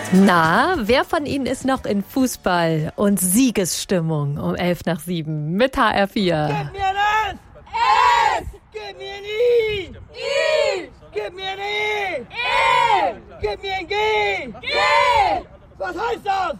Na, wer von Ihnen ist noch in Fußball- und Siegesstimmung um 7:11 mit HR4? Gib mir das! Es! Gib mir ein I! I! Gib mir ein E! E! Gib mir ein G! G! Was heißt das?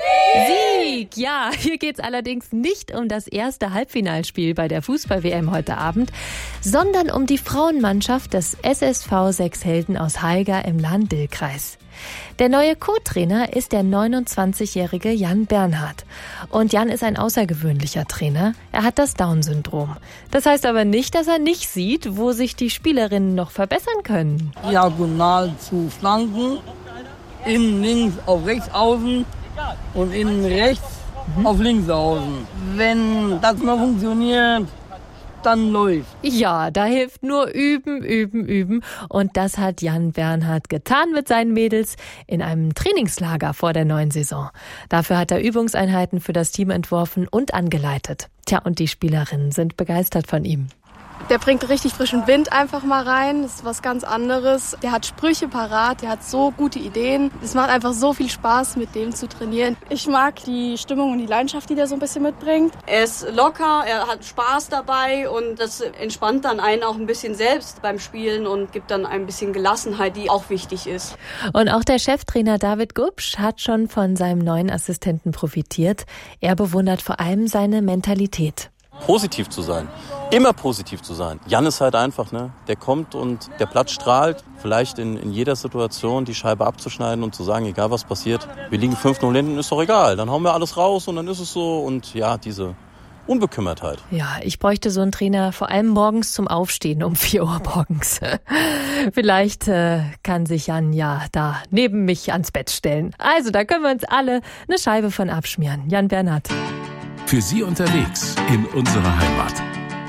Sieg! Ja, hier geht's allerdings nicht um das erste Halbfinalspiel bei der Fußball-WM heute Abend, sondern um die Frauenmannschaft des SSV Sechshelden aus Haiger im Lahn-Dill-Kreis. Der neue Co-Trainer ist der 29-jährige Jan Bernhard. Und Jan ist ein außergewöhnlicher Trainer. Er hat das Down-Syndrom. Das heißt aber nicht, dass er nicht sieht, wo sich die Spielerinnen noch verbessern können. Diagonal zu Flanken, innen links auf rechts außen und innen rechts auf links außen. Wenn das mal funktioniert, dann läuft. Ja, da hilft nur üben, üben, üben. Und das hat Jan Bernhard getan mit seinen Mädels in einem Trainingslager vor der neuen Saison. Dafür hat er Übungseinheiten für das Team entworfen und angeleitet. Tja, und die Spielerinnen sind begeistert von ihm. Der bringt richtig frischen Wind einfach mal rein. Das ist was ganz anderes. Der hat Sprüche parat, der hat so gute Ideen. Es macht einfach so viel Spaß, mit dem zu trainieren. Ich mag die Stimmung und die Leidenschaft, die der so ein bisschen mitbringt. Er ist locker, er hat Spaß dabei und das entspannt dann einen auch ein bisschen selbst beim Spielen und gibt dann ein bisschen Gelassenheit, die auch wichtig ist. Und auch der Cheftrainer David Gubsch hat schon von seinem neuen Assistenten profitiert. Er bewundert vor allem seine Mentalität. Positiv zu sein, immer positiv zu sein. Jan ist halt einfach, der kommt und der Platz strahlt, vielleicht in jeder Situation die Scheibe abzuschneiden und zu sagen, egal was passiert, wir liegen 5-0 hinten, ist doch egal, dann hauen wir alles raus und dann ist es so und ja, diese Unbekümmertheit. Ja, ich bräuchte so einen Trainer vor allem morgens zum Aufstehen um 4 Uhr morgens. Vielleicht kann sich Jan ja da neben mich ans Bett stellen. Also, da können wir uns alle eine Scheibe von abschmieren. Jan Bernhard. Für Sie unterwegs in unserer Heimat.